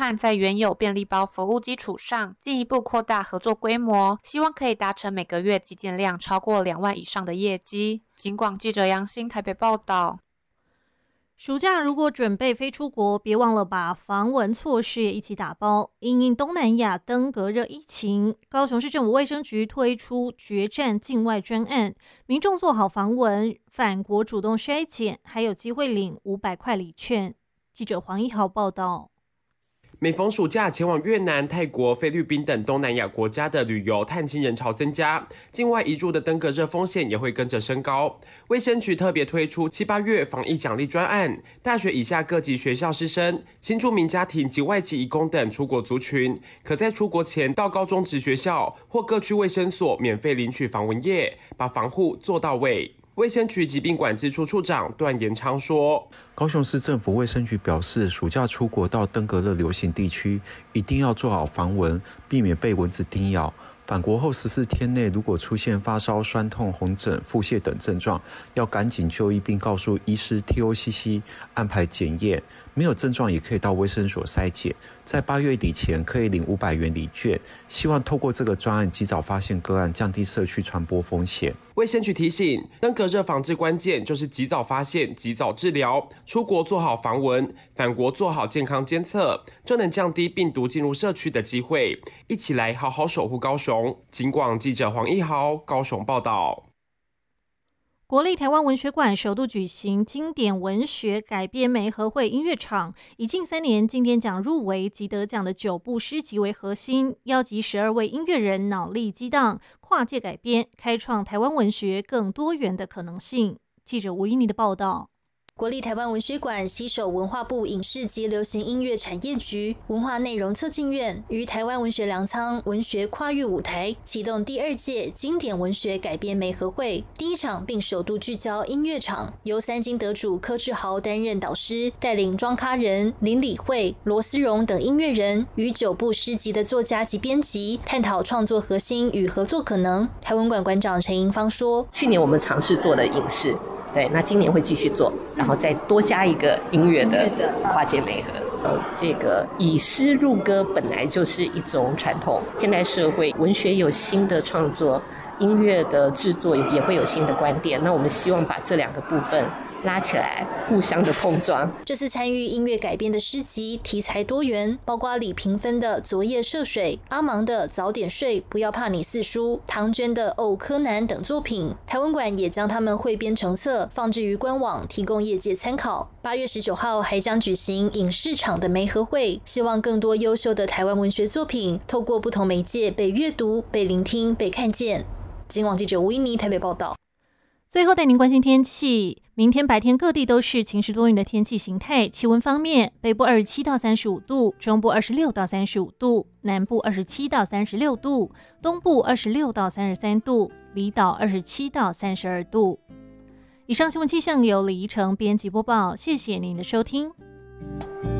和在原有便利包服务基础上进一步扩大合作规模，希望可以达成每个月寄件量超过2万以上的业绩。警广记者杨欣台北报道。 暑假如果准备飞出国，别忘了把防蚊措施也一起打包。因应东南亚登革热疫情，高雄市政府卫生局推出决战境外专案，民众做好防蚊，返国主动筛检，还有机会领500块礼券。记者黄一豪报道。 每逢暑假，前往越南、泰国、菲律宾等东南亚国家的旅游探亲人潮增加，境外移入的登革热风险也会跟着升高。卫生局特别推出7、8月防疫奖励专案，大学以下各级学校师生、新住民家庭及外籍移工等出国族群，可在出国前到高中职学校或各区卫生所免费领取防蚊液，把防护做到位。卫生局疾病管制处处长段延昌说：“ 高雄市政府卫生局表示，暑假出国到登革热流行地区，一定要做好防蚊，避免被蚊子叮咬。返国后14天内，如果出现发烧、酸痛、红疹、腹泻等症状，要赶紧就医，并告诉医师 TOCC 安排检验。没有症状也可以到卫生所筛检。在8月底前可以领500元礼券。希望透过这个专案及早发现个案，降低社区传播风险。” 卫生局提醒，登革热防治关键就是及早发现、及早治疗。出国做好防蚊，返国做好健康监测，就能降低病毒进入社区的机会。一起来好好守护高雄。警广记者黄一豪高雄报道。 国立台湾文学馆首度举行经典文学改编媒合会音乐场，以近3年经典奖入围及得奖的9部诗集为核心，邀集12位音乐人脑力激荡，跨界改编，开创台湾文学更多元的可能性。记者吴依妮的报道。 国立台湾文学馆携手文化部影视及流行音乐产业局、文化内容策进院与台湾文学粮仓文学跨越舞台启动第2届经典文学改编媒合会第1场，并首度聚焦音乐场，由3金得主柯志豪担任导师，带领庄咖人、林理惠、罗思荣等音乐人与9部诗集的作家及编辑探讨创作核心与合作可能。台文馆馆长陈银芳说：“ 去年我们尝试做的影视。”对，那今年会继续做，然后再多加一个音乐的跨界媒合。这个以诗入歌本来就是一种传统，现代社会文学有新的创作，音乐的制作也会有新的观点。那我们希望把这2个部分拉起来，互相的碰撞。 这次参与音乐改编的诗集题材多元，包括李平芬的《昨夜涉水》、阿芒的《早点睡不要怕你四书》、唐娟的《哦柯南》等作品。台文馆也将他们汇编成册，放置于官网，提供业界参考。8月19号还将举行影视场的媒合会，希望更多优秀的台湾文学作品透过不同媒介被阅读、被聆听、被看见。警广记者吴依妮台北报道。 最后带您关心天气，明天白天各地都是晴时多云的天气形态。气温方面，北部27到35度，中部26到35度，南部27到36度，东部26到33度，离岛27到32度。以上新闻气象由李怡成编辑播报，谢谢您的收听。